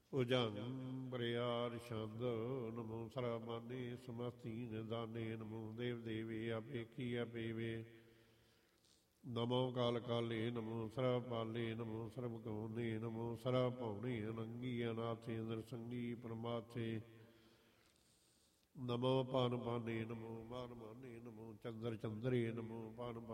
ਉਜੰ ਬਰਿਆਰ ਛੰਦ ਨਮੋ ਸਰਮਾਨੇ ਸਮਸਤੀ ਨਿਦਾਨੇ ਨਮੋ ਦੇਵ ਦੇਵੇ ਆਪੇਖੀ ਆਪੇਵੇ ਨਮੋ ਕਾਲ ਕਾਲੇ ਨਮੋ ਸਰਬ ਪਾਲੇ ਨਮੋ ਸਰਬ ਗਉਨੇ ਨਮੋ ਸਰਬ ਭਉਨੇ ਅਨੰਗੀ ਅਨਾਥੇ ਨਰਸੰਗੀ ਪਰਮਾਥੇ ਨਮੋ ਪਾਨ ਪਾਨੇ ਨਮੋ ਮਾਨ ਮਾਨੇ ਨਮੋ ਚੰਦਰ ਚੰਦਰੇ ਨਮੋ ਪਾਨ